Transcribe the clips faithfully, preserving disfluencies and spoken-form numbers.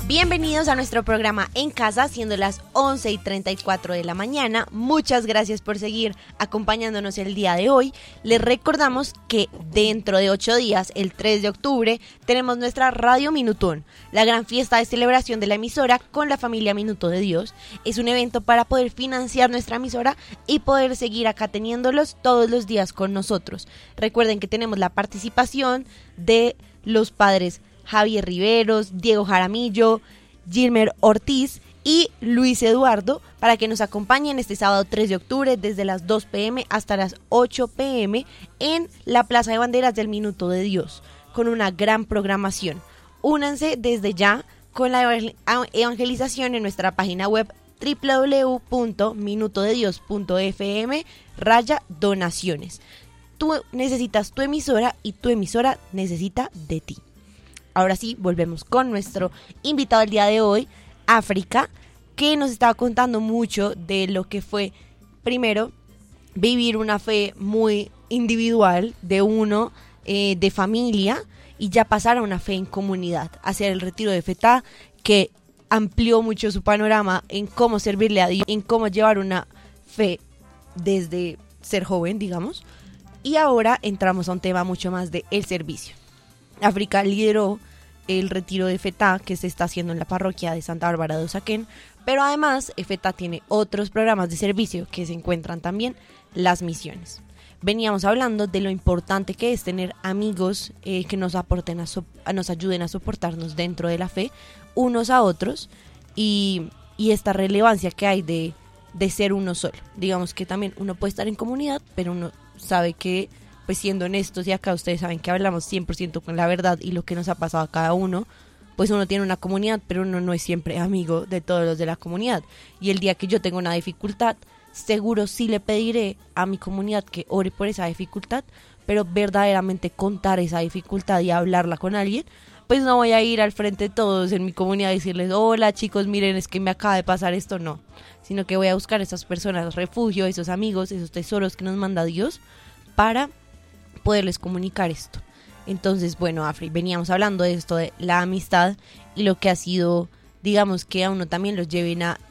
Bienvenidos a nuestro programa En Casa, siendo las once y treinta y cuatro de la mañana. Muchas gracias por seguir acompañándonos el día de hoy. Les recordamos que dentro de ocho días, el tres de octubre, tenemos nuestra Radio Minutón, la gran fiesta de celebración de la emisora con la familia Minuto de Dios. Es un evento para poder financiar nuestra emisora y poder seguir acá teniéndolos todos los días con nosotros. Recuerden que tenemos la participación de los padres Javier Riveros, Diego Jaramillo, Gilmer Ortiz y Luis Eduardo para que nos acompañen este sábado tres de octubre desde las dos pm hasta las ocho pm en la Plaza de Banderas del Minuto de Dios con una gran programación. Únanse desde ya con la evangelización en nuestra página web doble u doble u doble u punto minuto de dios punto f m raya donaciones. Tú necesitas tu emisora y tu emisora necesita de ti. Ahora sí, volvemos con nuestro invitado el día de hoy, África, que nos estaba contando mucho de lo que fue, primero, vivir una fe muy individual de uno, eh, de familia, y ya pasar a una fe en comunidad, hacer el retiro de Fetá, que amplió mucho su panorama en cómo servirle a Dios, en cómo llevar una fe desde ser joven, digamos, y ahora entramos a un tema mucho más de el servicio. África lideró el retiro de Fetá que se está haciendo en la parroquia de Santa Bárbara de Usaquén, pero además Fetá tiene otros programas de servicio que se encuentran también las misiones. Veníamos hablando de lo importante que es tener amigos eh, que nos aporten a so- nos ayuden a soportarnos dentro de la fe unos a otros y, y esta relevancia que hay de, de ser uno solo. Digamos que también uno puede estar en comunidad, pero uno sabe que, pues siendo honestos, y acá ustedes saben que hablamos cien por ciento con la verdad y lo que nos ha pasado a cada uno, pues uno tiene una comunidad, pero uno no es siempre amigo de todos los de la comunidad. Y el día que yo tengo una dificultad, seguro sí le pediré a mi comunidad que ore por esa dificultad, pero verdaderamente contar esa dificultad y hablarla con alguien, pues no voy a ir al frente de todos en mi comunidad y decirles, hola chicos, miren, es que me acaba de pasar esto, no. Sino que voy a buscar a esas personas refugio, esos amigos, esos tesoros que nos manda Dios para poderles comunicar esto. Entonces, bueno, Afri, veníamos hablando de esto de la amistad y lo que ha sido, digamos, que a uno también los lleven a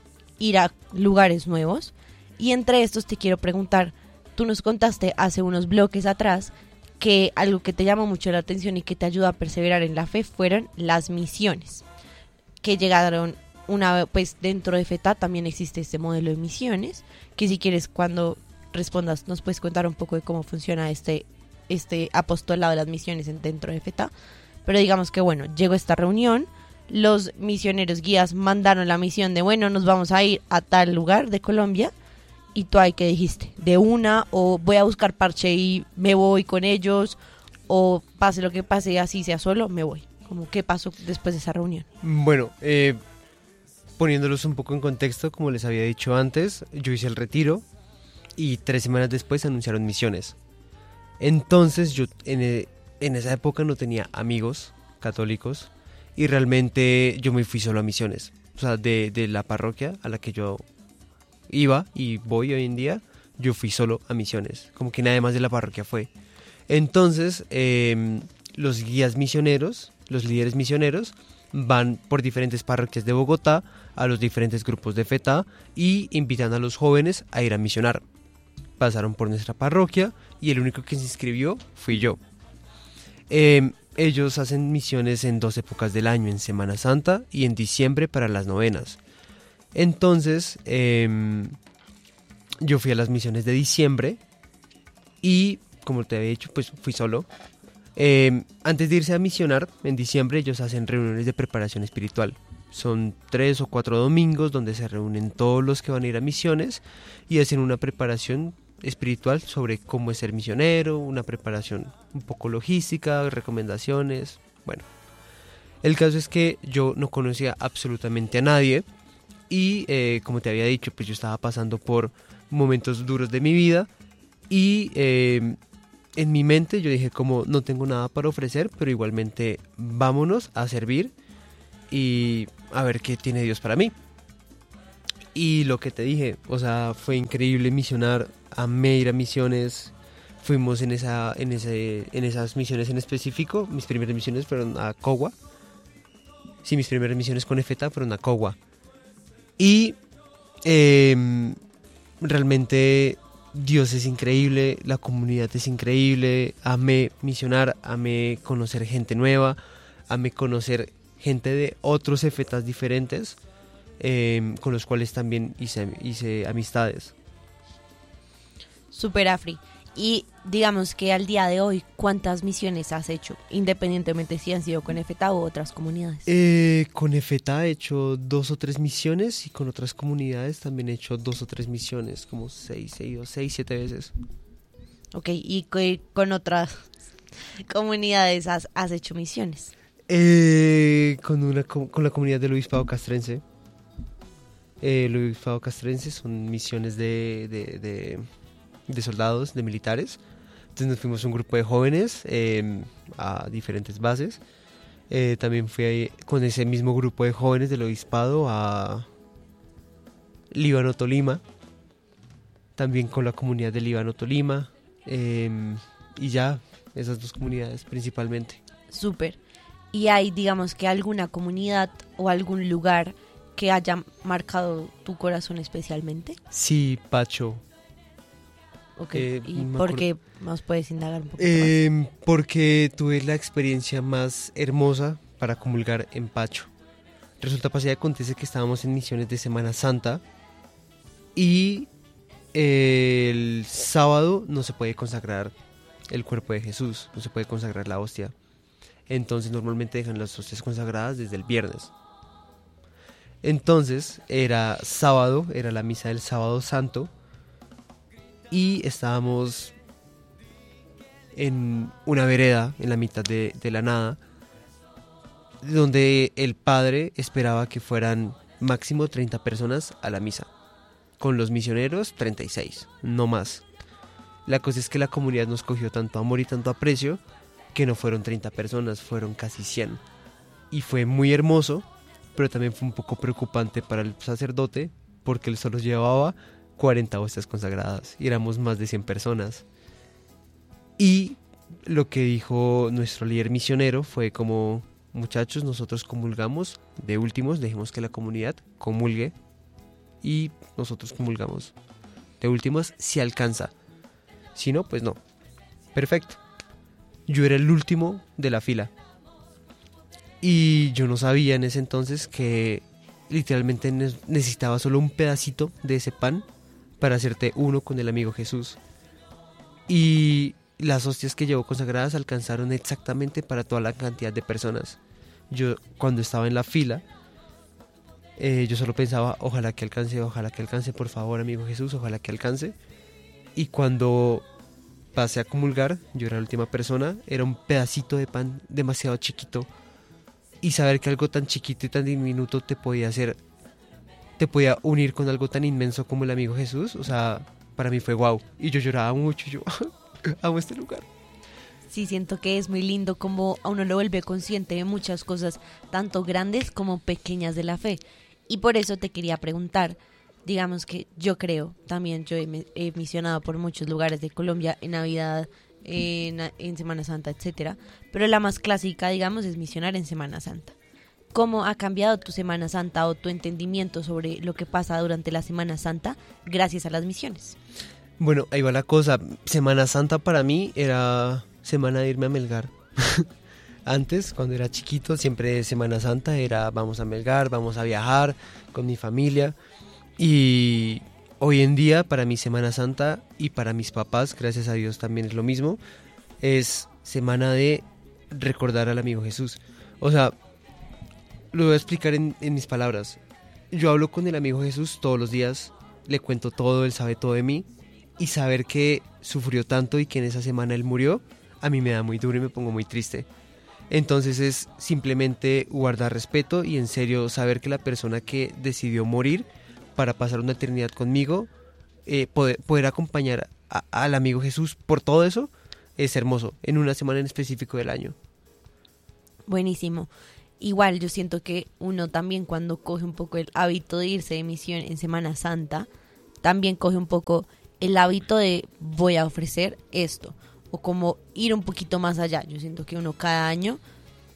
ir a lugares nuevos. Y entre estos te quiero preguntar, tú nos contaste hace unos bloques atrás que algo que te llamó mucho la atención y que te ayuda a perseverar en la fe fueron las misiones, que llegaron una, pues dentro de Fetá también existe este modelo de misiones, que si quieres cuando respondas nos puedes contar un poco de cómo funciona este, este apostolado de las misiones dentro de Fetá. Pero digamos que bueno, llegó esta reunión, los misioneros guías mandaron la misión de bueno, nos vamos a ir a tal lugar de Colombia, y tú ahí que dijiste, de una, o voy a buscar parche y me voy con ellos, o pase lo que pase, así sea solo, me voy. Como ¿qué pasó después de esa reunión? Bueno, eh, poniéndolos un poco en contexto, como les había dicho antes, yo hice el retiro y tres semanas después anunciaron misiones. Entonces yo en, en esa época no tenía amigos católicos y realmente yo me fui solo a misiones. O sea, de, de la parroquia a la que yo iba y voy hoy en día, yo fui solo a misiones. Como que nadie más de la parroquia fue. Entonces eh, los guías misioneros, los líderes misioneros, van por diferentes parroquias de Bogotá a los diferentes grupos de Fetá y invitan a los jóvenes a ir a misionar. Pasaron por nuestra parroquia y el único que se inscribió fui yo. Eh, ellos hacen misiones en dos épocas del año, en Semana Santa y en diciembre para las novenas. Entonces eh, yo fui a las misiones de diciembre y como te había dicho, pues fui solo. Eh, antes de irse a misionar, en diciembre ellos hacen reuniones de preparación espiritual. Son tres o cuatro domingos donde se reúnen todos los que van a ir a misiones y hacen una preparación espiritual sobre cómo es ser misionero, una preparación un poco logística, recomendaciones, bueno. El caso es que yo no conocía absolutamente a nadie y eh, como te había dicho, pues yo estaba pasando por momentos duros de mi vida y eh, en mi mente yo dije como no tengo nada para ofrecer, pero igualmente vámonos a servir y a ver qué tiene Dios para mí. Y lo que te dije, o sea, fue increíble misionar, amé ir a misiones, fuimos en esa en ese en esas misiones en específico, mis primeras misiones fueron a Cogua Sí, mis primeras misiones con Efeta fueron a Cogua. Y eh, realmente Dios es increíble, la comunidad es increíble, amé misionar, amé conocer gente nueva, amé conocer gente de otros Efetas diferentes, eh, con los cuales también hice, hice amistades. Super Afri. Y digamos que al día de hoy, ¿cuántas misiones has hecho? Independientemente si han sido con Efeta u otras comunidades. Eh, con Efeta he hecho dos o tres misiones y con otras comunidades también he hecho dos o tres misiones, como seis, seis o seis, siete veces. Ok, ¿y que con otras comunidades has, has hecho misiones? Eh, con, una, con la comunidad del Obispado Castrense. Eh, el Obispado Castrense son misiones de... de, de de soldados, de militares. Entonces nos fuimos un grupo de jóvenes eh, a diferentes bases. Eh, también fui ahí con ese mismo grupo de jóvenes del obispado a Líbano, Tolima. También con la comunidad de Líbano, Tolima. Eh, y ya, esas dos comunidades principalmente. Súper. ¿Y hay, digamos que alguna comunidad o algún lugar que haya marcado tu corazón especialmente? Sí, Pacho. Ok, Eh, ¿y me por acuerdo- qué nos puedes indagar un poco Eh, porque tuve la experiencia más hermosa para comulgar en Pacho. Resulta, pasa y acontece que estábamos en misiones de Semana Santa y eh, el sábado no se puede consagrar el cuerpo de Jesús, no se puede consagrar la hostia. Entonces normalmente dejan las hostias consagradas desde el viernes. Entonces era sábado, era la misa del sábado santo y estábamos en una vereda en la mitad de, de la nada, donde el padre esperaba que fueran máximo treinta personas a la misa. Con los misioneros, treinta y seis, no más. La cosa es que la comunidad nos cogió tanto amor y tanto aprecio que no fueron treinta personas, fueron casi cien. Y fue muy hermoso, pero también fue un poco preocupante para el sacerdote porque él solo llevaba cuarenta hostias consagradas y éramos más de cien personas. Y lo que dijo nuestro líder misionero fue como: muchachos, nosotros comulgamos de últimos, dejemos que la comunidad comulgue y nosotros comulgamos de últimos si alcanza. Si no, pues no. Perfecto. Yo era el último de la fila y yo no sabía en ese entonces que literalmente ne- necesitaba solo un pedacito de ese pan para hacerte uno con el amigo Jesús. Y las hostias que llevó consagradas alcanzaron exactamente para toda la cantidad de personas. Yo cuando estaba en la fila, eh, yo solo pensaba, ojalá que alcance, ojalá que alcance, por favor, amigo Jesús, ojalá que alcance. Y cuando pasé a comulgar, yo era la última persona, era un pedacito de pan demasiado chiquito. Y saber que algo tan chiquito y tan diminuto te podía hacer, te podía unir con algo tan inmenso como el amigo Jesús, o sea, para mí fue wow. Y yo lloraba mucho, y yo amo este lugar. Sí, siento que es muy lindo como a uno lo vuelve consciente de muchas cosas, tanto grandes como pequeñas de la fe. Y por eso te quería preguntar, digamos que yo creo, también yo he, he misionado por muchos lugares de Colombia en Navidad, en, en Semana Santa, etcétera, pero la más clásica, digamos, es misionar en Semana Santa. ¿Cómo ha cambiado tu Semana Santa o tu entendimiento sobre lo que pasa durante la Semana Santa gracias a las misiones? Bueno, ahí va la cosa. Semana Santa para mí era semana de irme a Melgar. Antes, cuando era chiquito, siempre Semana Santa era vamos a Melgar, vamos a viajar con mi familia. Y hoy en día, para mi Semana Santa y para mis papás, gracias a Dios también es lo mismo, es semana de recordar al amigo Jesús. O sea, lo voy a explicar en, en mis palabras. Yo hablo con el amigo Jesús todos los días, le cuento todo, él sabe todo de mí. Y saber que sufrió tanto y que en esa semana él murió, a mí me da muy duro y me pongo muy triste. Entonces es simplemente guardar respeto y en serio saber que la persona que decidió morir para pasar una eternidad conmigo, eh, poder, poder acompañar a, al amigo Jesús por todo eso, es hermoso, en una semana en específico del año. Buenísimo. Igual yo siento que uno también cuando coge un poco el hábito de irse de misión en Semana Santa, también coge un poco el hábito de voy a ofrecer esto, o como ir un poquito más allá. Yo siento que uno cada año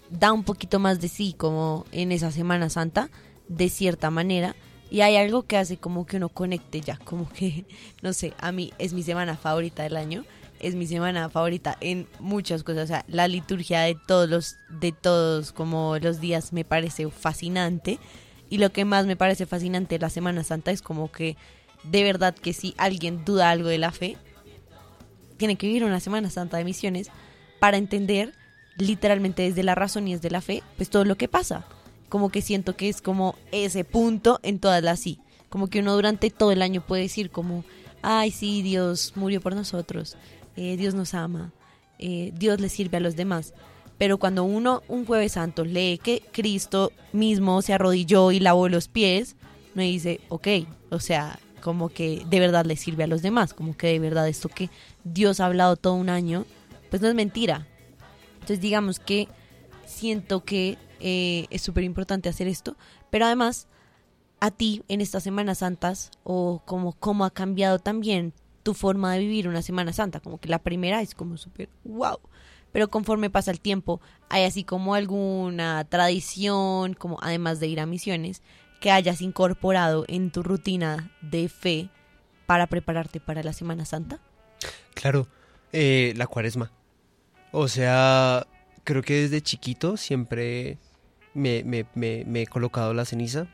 da un poquito más de sí como en esa Semana Santa, de cierta manera, y hay algo que hace como que uno conecte ya, como que, no sé, a mí es mi semana favorita del año, es mi semana favorita en muchas cosas, o sea, la liturgia de todos los, de todos como los días me parece fascinante, y lo que más me parece fascinante de la Semana Santa es como que, de verdad que si alguien duda algo de la fe, tiene que vivir una Semana Santa de Misiones para entender literalmente desde la razón y desde la fe, pues todo lo que pasa. Como que siento que es como ese punto en todas las sí. Como que uno durante todo el año puede decir como, ay sí, Dios murió por nosotros, eh, Dios nos ama, eh, Dios le sirve a los demás. Pero cuando uno un Jueves Santo lee que Cristo mismo se arrodilló y lavó los pies, uno dice, ok, o sea, como que de verdad le sirve a los demás, como que de verdad esto que Dios ha hablado todo un año, pues no es mentira. Entonces digamos que siento que eh, es súper importante hacer esto, pero además a ti en estas Semanas Santas o como cómo ha cambiado también tu forma de vivir una Semana Santa, como que la primera es como súper wow, pero conforme pasa el tiempo hay así como alguna tradición, como además de ir a misiones, que hayas incorporado en tu rutina de fe para prepararte para la Semana Santa. Claro, eh, la cuaresma. O sea, creo que desde chiquito siempre me, me, me, me he colocado la ceniza,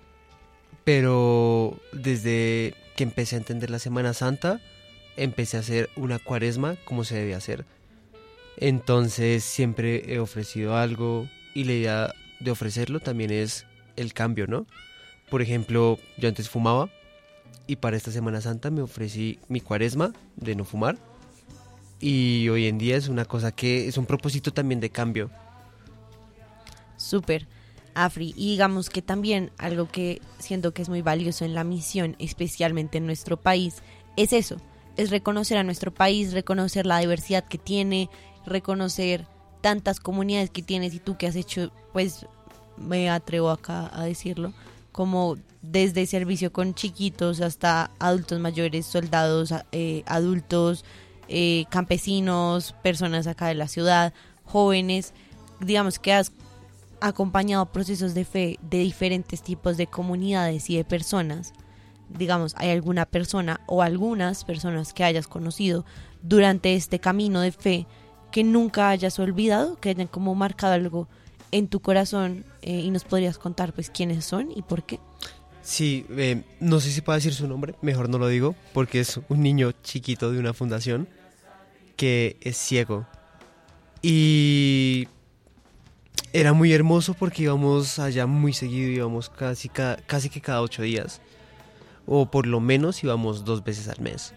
pero desde que empecé a entender la Semana Santa, empecé a hacer una cuaresma como se debe hacer. Entonces siempre he ofrecido algo y la idea de ofrecerlo también es el cambio, ¿no? Por ejemplo, yo antes fumaba y para esta Semana Santa me ofrecí mi cuaresma de no fumar. Y hoy en día es una cosa que es un propósito también de cambio. Súper, Afri. Y digamos que también algo que siento que es muy valioso en la misión, especialmente en nuestro país, es eso. Es reconocer a nuestro país, reconocer la diversidad que tiene, reconocer tantas comunidades que tienes y tú que has hecho, pues me atrevo acá a decirlo, como desde servicio con chiquitos hasta adultos mayores, soldados, eh, adultos, Eh, campesinos, personas acá de la ciudad, jóvenes, digamos que has acompañado procesos de fe de diferentes tipos de comunidades y de personas. Digamos, ¿hay alguna persona o algunas personas que hayas conocido durante este camino de fe que nunca hayas olvidado, que hayan como marcado algo en tu corazón eh, y nos podrías contar pues quiénes son y por qué? Sí, eh, no sé si puedo decir su nombre, mejor no lo digo, porque es un niño chiquito de una fundación que es ciego. Y era muy hermoso porque íbamos allá muy seguido, íbamos casi, ca- casi que cada ocho días, o por lo menos íbamos dos veces al mes.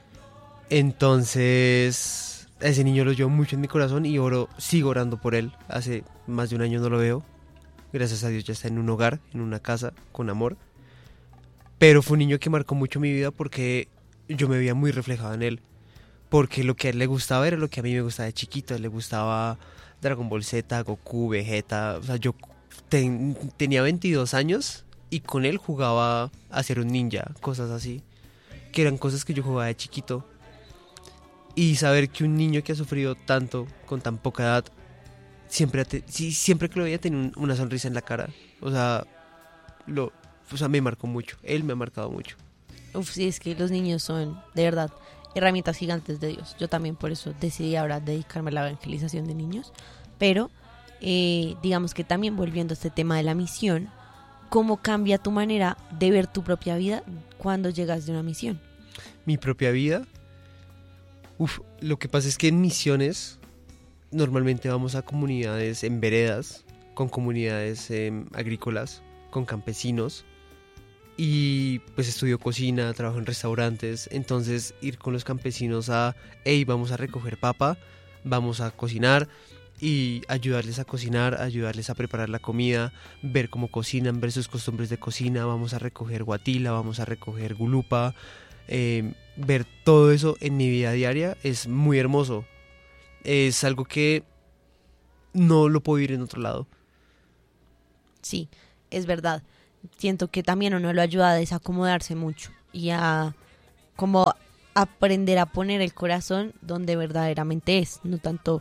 Entonces, a ese niño lo llevo mucho en mi corazón y oro, sigo orando por él. Hace más de un año no lo veo. Gracias a Dios ya está en un hogar, en una casa, con amor. Pero fue un niño que marcó mucho mi vida porque yo me veía muy reflejado en él. Porque lo que a él le gustaba era lo que a mí me gustaba de chiquito. A él le gustaba Dragon Ball Z, Goku, Vegeta. O sea, yo ten, tenía veintidós años y con él jugaba a ser un ninja, cosas así. Que eran cosas que yo jugaba de chiquito. Y saber que un niño que ha sufrido tanto con tan poca edad, siempre, te, sí, siempre que lo veía tenía un, una sonrisa en la cara. O sea, lo, o sea, me marcó mucho. Él me ha marcado mucho. Uf, sí, es que los niños son, de verdad, herramientas gigantes de Dios. Yo también por eso decidí ahora dedicarme a la evangelización de niños. Pero, eh, digamos que también volviendo a este tema de la misión, ¿cómo cambia tu manera de ver tu propia vida cuando llegas de una misión? Mi propia vida. Uf, lo que pasa es que en misiones normalmente vamos a comunidades en veredas, con comunidades eh, agrícolas, con campesinos. Y pues estudio cocina, trabajo en restaurantes. Entonces ir con los campesinos a, hey, vamos a recoger papa, vamos a cocinar y ayudarles a cocinar, ayudarles a preparar la comida, ver cómo cocinan, ver sus costumbres de cocina. Vamos a recoger guatila, vamos a recoger gulupa. Eh, ver todo eso en mi vida diaria es muy hermoso. Es algo que no lo puedo vivir en otro lado. Sí, es verdad. Siento que también uno lo ayuda a desacomodarse mucho y a como aprender a poner el corazón donde verdaderamente es, no tanto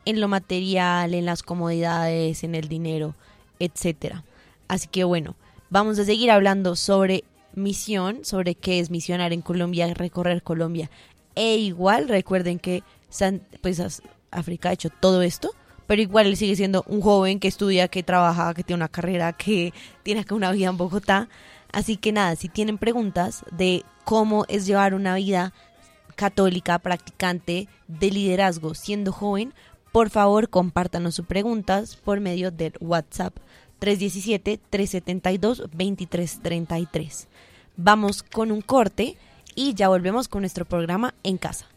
en lo material, en las comodidades, en el dinero, etcétera. Así que bueno, vamos a seguir hablando sobre misión, sobre qué es misionar en Colombia, recorrer Colombia. E igual, recuerden que San, pues África ha hecho todo esto, pero igual él sigue siendo un joven que estudia, que trabaja, que tiene una carrera, que tiene acá una vida en Bogotá. Así que nada, si tienen preguntas de cómo es llevar una vida católica, practicante, de liderazgo siendo joven, por favor compártanos sus preguntas por medio del WhatsApp tres uno siete, tres siete dos, dos tres tres tres. Vamos con un corte y ya volvemos con nuestro programa En Casa.